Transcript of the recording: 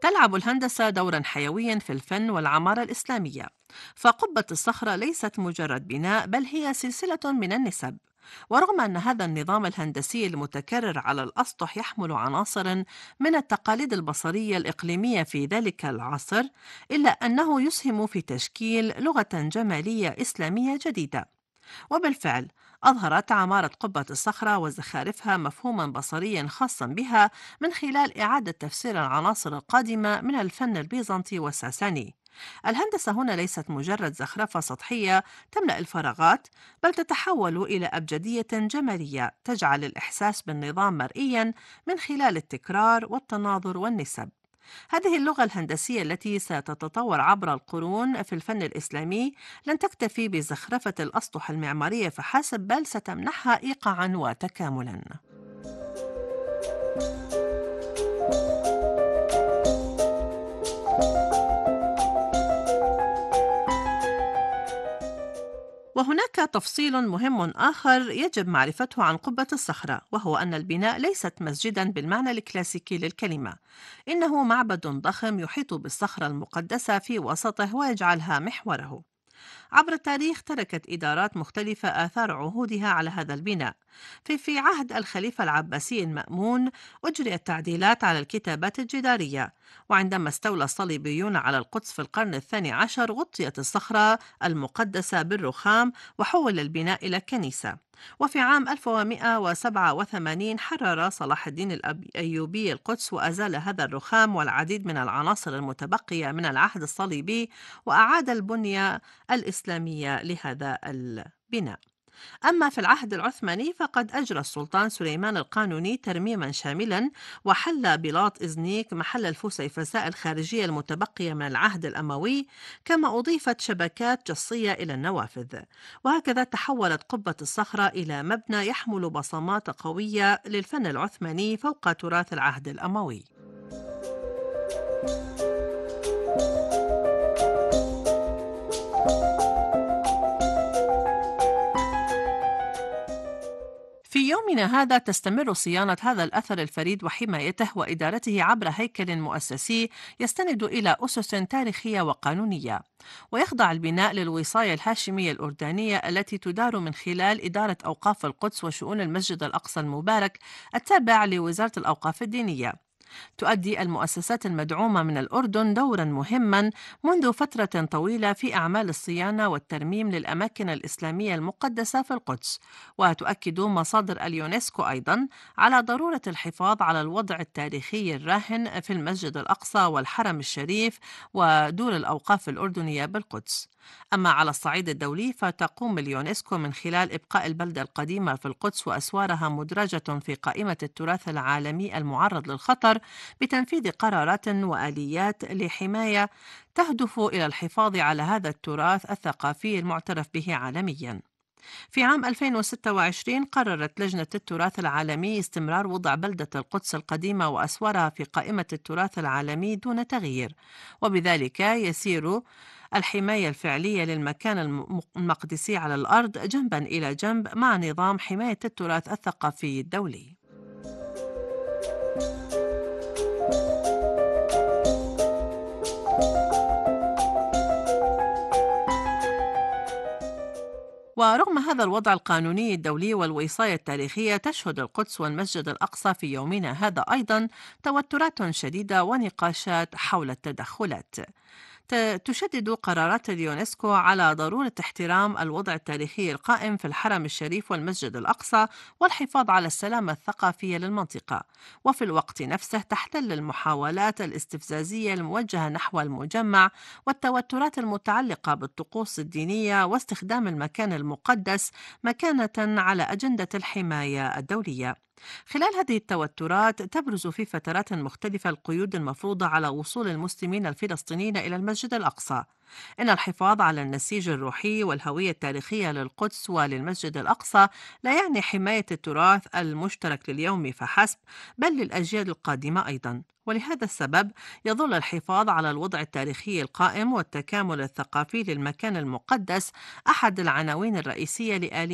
تلعب الهندسة دورا حيويا في الفن والعمارة الإسلامية، فقبة الصخرة ليست مجرد بناء بل هي سلسلة من النسب. ورغم أن هذا النظام الهندسي المتكرر على الأسطح يحمل عناصرا من التقاليد البصرية الإقليمية في ذلك العصر، إلا أنه يسهم في تشكيل لغة جمالية إسلامية جديدة. وبالفعل أظهرت عمارة قبة الصخرة وزخارفها مفهوما بصريا خاصا بها من خلال إعادة تفسير العناصر القادمة من الفن البيزنطي والساساني. الهندسة هنا ليست مجرد زخرفة سطحية تملأ الفراغات، بل تتحول إلى أبجدية جمالية تجعل الإحساس بالنظام مرئيا من خلال التكرار والتناظر والنسب. هذه اللغة الهندسية التي ستتطور عبر القرون في الفن الإسلامي لن تكتفي بزخرفة الأسطح المعمارية فحسب، بل ستمنحها إيقاعا وتكاملا. وهناك تفصيل مهم آخر يجب معرفته عن قبة الصخرة، وهو أن البناء ليست مسجدا بالمعنى الكلاسيكي للكلمة، إنه معبد ضخم يحيط بالصخرة المقدسة في وسطه ويجعلها محوره. عبر التاريخ تركت إدارات مختلفة آثار عهودها على هذا البناء. في عهد الخليفة العباسي المأمون أجريت تعديلات على الكتابات الجدارية، وعندما استولى الصليبيون على القدس في القرن الثاني عشر غطيت الصخرة المقدسة بالرخام وحول البناء إلى كنيسة. وفي عام 1187 حرر صلاح الدين الأيوبي القدس وأزال هذا الرخام والعديد من العناصر المتبقية من العهد الصليبي، وأعاد البنية الإسلامية لهذا البناء. أما في العهد العثماني فقد أجرى السلطان سليمان القانوني ترميما شاملا، وحل بلاط إزنيك محل الفسيفساء الخارجية المتبقية من العهد الأموي، كما أضيفت شبكات جصية إلى النوافذ. وهكذا تحولت قبة الصخرة إلى مبنى يحمل بصمات قوية للفن العثماني فوق تراث العهد الأموي. في يومنا هذا تستمر صيانة هذا الأثر الفريد وحمايته وإدارته عبر هيكل مؤسسي يستند إلى أسس تاريخية وقانونية، ويخضع البناء للوصاية الهاشمية الأردنية التي تدار من خلال إدارة أوقاف القدس وشؤون المسجد الأقصى المبارك التابع لوزارة الأوقاف الدينية. تؤدي المؤسسات المدعومة من الأردن دورا مهما منذ فترة طويلة في أعمال الصيانة والترميم للأماكن الإسلامية المقدسة في القدس. وتؤكد مصادر اليونسكو أيضا على ضرورة الحفاظ على الوضع التاريخي الراهن في المسجد الأقصى والحرم الشريف ودور الأوقاف الأردنية بالقدس. أما على الصعيد الدولي فتقوم اليونسكو من خلال إبقاء البلدة القديمة في القدس وأسوارها مدرجة في قائمة التراث العالمي المعرض للخطر بتنفيذ قرارات وآليات لحماية تهدف إلى الحفاظ على هذا التراث الثقافي المعترف به عالميا. في عام 2026 قررت لجنة التراث العالمي استمرار وضع بلدة القدس القديمة وأسوارها في قائمة التراث العالمي دون تغيير، وبذلك يسير الحماية الفعلية للمكان المقدسي على الأرض جنبا إلى جنب مع نظام حماية التراث الثقافي الدولي. ورغم هذا الوضع القانوني الدولي والوصاية التاريخية، تشهد القدس والمسجد الأقصى في يومنا هذا أيضا توترات شديدة ونقاشات حول التدخلات. تشدد قرارات اليونسكو على ضرورة احترام الوضع التاريخي القائم في الحرم الشريف والمسجد الأقصى والحفاظ على السلامة الثقافية للمنطقة. وفي الوقت نفسه تحتل المحاولات الاستفزازية الموجهة نحو المجمع والتوترات المتعلقة بالطقوس الدينية واستخدام المكان المقدس مكانة على أجندة الحماية الدولية. خلال هذه التوترات تبرز في فترات مختلفة القيود المفروضة على وصول المسلمين الفلسطينيين إلى المسجد الأقصى. إن الحفاظ على النسيج الروحي والهوية التاريخية للقدس وللمسجد الأقصى لا يعني حماية التراث المشترك لليوم فحسب، بل للأجيال القادمة أيضا. ولهذا السبب يظل الحفاظ على الوضع التاريخي القائم والتكامل الثقافي للمكان المقدس أحد العناوين الرئيسية لآلية